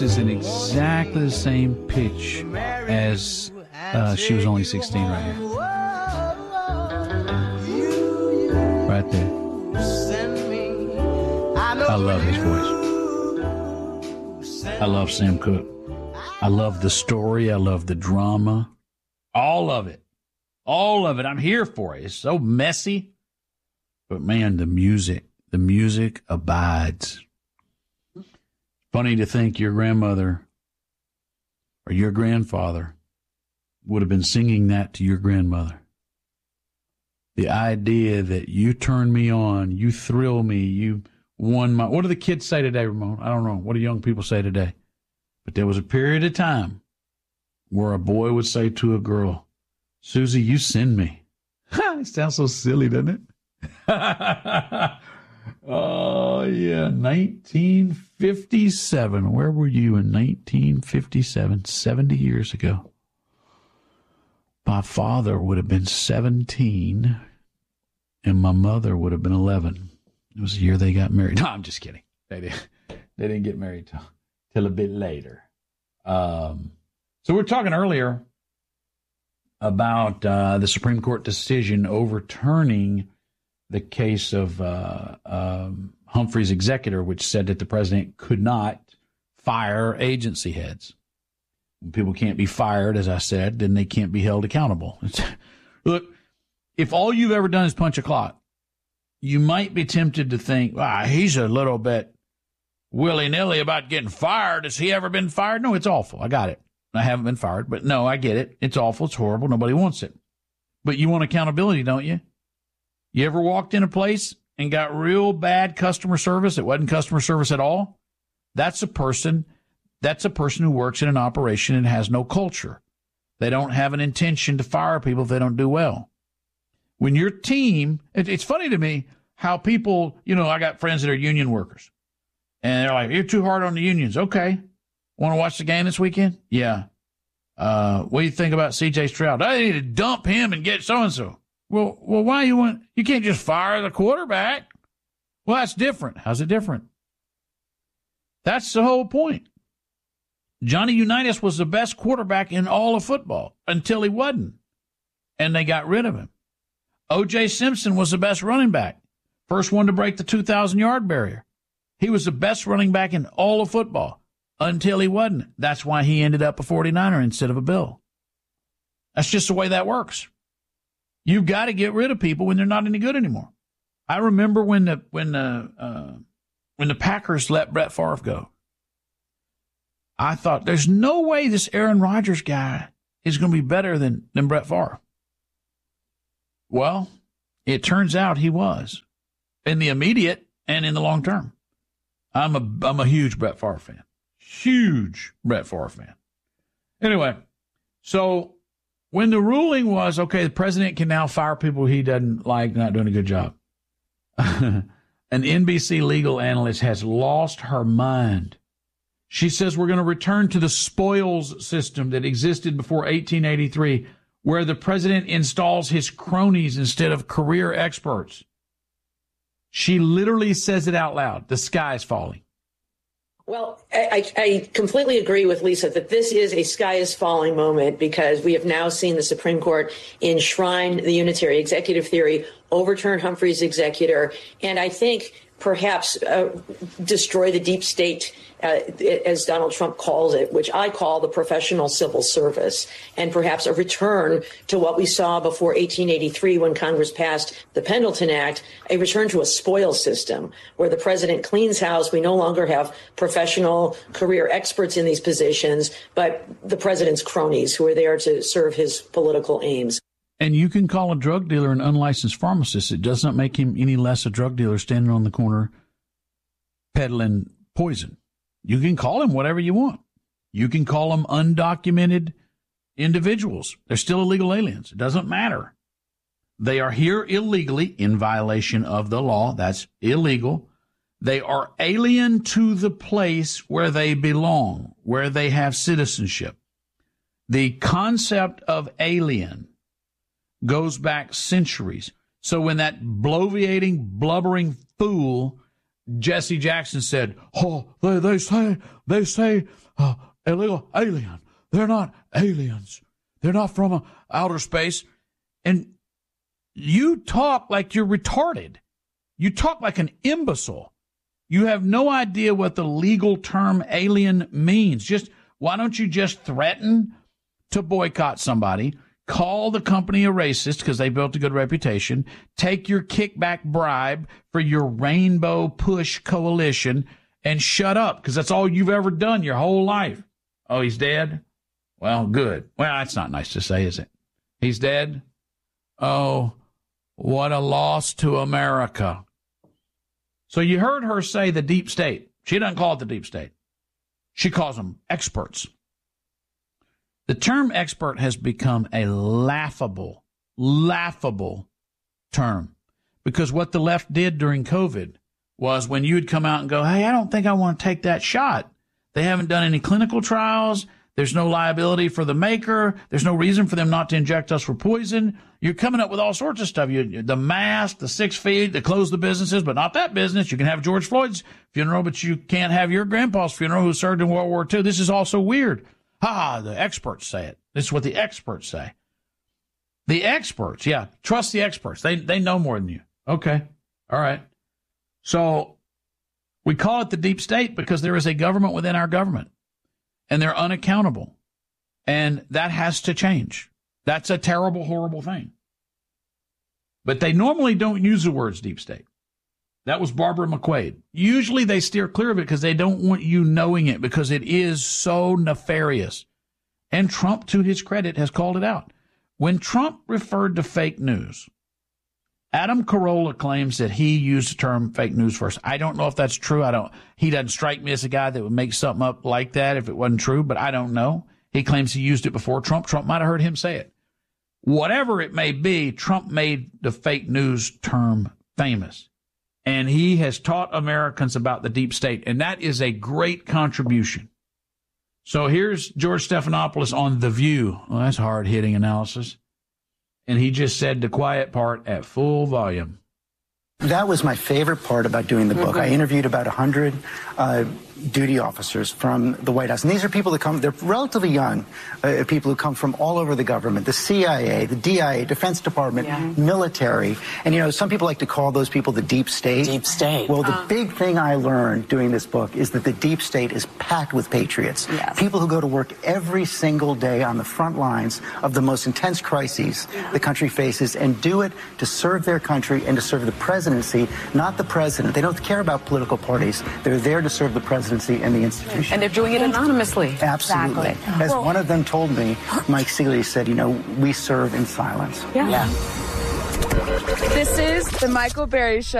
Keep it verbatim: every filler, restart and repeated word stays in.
is in exactly the same pitch as uh, She Was Only sixteen right here. Right there. I love his voice. I love Sam Cooke. I love the story. I love the drama. All of it. All of it. I'm here for it. It's so messy. But, man, the music. The music abides. Funny to think your grandmother or your grandfather would have been singing that to your grandmother. The idea that you turn me on, you thrill me, you won my... What do the kids say today, Ramon? I don't know. What do young people say today? But there was a period of time where a boy would say to a girl, Susie, you send me. It sounds so silly, doesn't it? Oh, yeah, nineteen fifty-seven. Where were you in nineteen fifty-seven, seventy years ago? My father would have been seventeen, and my mother would have been eleven. It was the year they got married. No, I'm just kidding. They didn't, they didn't get married till, till a bit later. Um, so we were talking earlier about uh, the Supreme Court decision overturning the case of uh, um, Humphrey's executor, which said that the president could not fire agency heads. When people can't be fired, as I said, then they can't be held accountable. Look, if all you've ever done is punch a clock, you might be tempted to think, ah, he's a little bit willy-nilly about getting fired. Has he ever been fired? No, it's awful. I got it. I haven't been fired, but no, I get it. It's awful. It's horrible. Nobody wants it. But you want accountability, don't you? You ever walked in a place and got real bad customer service? It wasn't customer service at all. That's a person, that's a person who works in an operation and has no culture. They don't have an intention to fire people if they don't do well. When your team, it, it's funny to me how people, you know, I got friends that are union workers. And they're like, you're too hard on the unions. Okay. Want to watch the game this weekend? Yeah. Uh, what do you think about C J Stroud? I need to dump him and get so-and-so. Well, well, why you want, you can't just fire the quarterback. Well, that's different. How's it different? That's the whole point. Johnny Unitas was the best quarterback in all of football until he wasn't, and they got rid of him. O J Simpson was the best running back, first one to break the two thousand yard barrier. He was the best running back in all of football until he wasn't. That's why he ended up a forty-niner instead of a Bill. That's just the way that works. You've got to get rid of people when they're not any good anymore. I remember when the when the uh, when the Packers let Brett Favre go. I thought, there's no way this Aaron Rodgers guy is going to be better than than Brett Favre. Well, it turns out he was, in the immediate and in the long term. I'm a I'm a huge Brett Favre fan, huge Brett Favre fan. Anyway, so. When the ruling was, okay, the president can now fire people he doesn't like, not doing a good job, an N B C legal analyst has lost her mind. She says we're going to return to the spoils system that existed before eighteen eighty-three, where the president installs his cronies instead of career experts. She literally says it out loud. The sky's falling. Well, I, I completely agree with Lisa that this is a sky is falling moment because we have now seen the Supreme Court enshrine the unitary executive theory, overturn Humphrey's executor, and I think perhaps uh, destroy the deep state, uh, as Donald Trump calls it, which I call the professional civil service, and perhaps a return to what we saw before eighteen eighty-three when Congress passed the Pendleton Act, a return to a spoils system where the president cleans house. We no longer have professional career experts in these positions, but the president's cronies who are there to serve his political aims. And you can call a drug dealer an unlicensed pharmacist. It does not make him any less a drug dealer standing on the corner peddling poison. You can call him whatever you want. You can call them undocumented individuals. They're still illegal aliens. It doesn't matter. They are here illegally in violation of the law. That's illegal. They are alien to the place where they belong, where they have citizenship. The concept of alien goes back centuries. So when that bloviating, blubbering fool Jesse Jackson said, oh, they, they say, they say uh, illegal alien. They're not aliens. They're not from uh, outer space. And you talk like you're retarded. You talk like an imbecile. You have no idea what the legal term alien means. Just why don't you just threaten to boycott somebody, call the company a racist because they built a good reputation, take your kickback bribe for your rainbow push coalition, and shut up because that's all you've ever done your whole life. Oh, he's dead? Well, good. Well, that's not nice to say, is it? He's dead? Oh, what a loss to America. So you heard her say the deep state. She doesn't call it the deep state. She calls them experts. The term expert has become a laughable, laughable term because what the left did during COVID was when you'd come out and go, hey, I don't think I want to take that shot. They haven't done any clinical trials. There's no liability for the maker. There's no reason for them not to inject us with poison. You're coming up with all sorts of stuff. You, the mask, the six feet, to close the businesses, but not that business. You can have George Floyd's funeral, but you can't have your grandpa's funeral who served in World War Two. This is also weird. Ha, the experts say it. This is what the experts say. The experts, yeah, trust the experts. They they know more than you. Okay, all right. So we call it the deep state because there is a government within our government, and they're unaccountable, and that has to change. That's a terrible, horrible thing. But they normally don't use the words deep state. That was Barbara McQuade. Usually they steer clear of it because they don't want you knowing it because it is so nefarious. And Trump, to his credit, has called it out. When Trump referred to fake news, Adam Carolla claims that he used the term fake news first. I don't know if that's true. I don't. He doesn't strike me as a guy that would make something up like that if it wasn't true, but I don't know. He claims he used it before Trump. Trump might have heard him say it. Whatever it may be, Trump made the fake news term famous. And he has taught Americans about the deep state, and that is a great contribution. So here's George Stephanopoulos on The View. Well, that's hard-hitting analysis. And he just said the quiet part at full volume. That was my favorite part about doing the book. I interviewed about one hundred uh, duty officers from the White House. And these are people that come, they're relatively young, uh, people who come from all over the government, the C I A, the D I A, Defense Department, yeah. military. And, you know, some people like to call those people the deep state. Deep state. Well, the uh. big thing I learned doing this book is that the deep state is packed with patriots. Yes. People who go to work every single day on the front lines of the most intense crises yeah. the country faces and do it to serve their country and to serve the presidency, not the president. They don't care about political parties. They're there to serve the presidency and the institution. And they're doing it anonymously. Absolutely. Exactly. As well, one of them told me, Mike Seeley said, you know, we serve in silence. Yeah. yeah. This is The Michael Berry Show.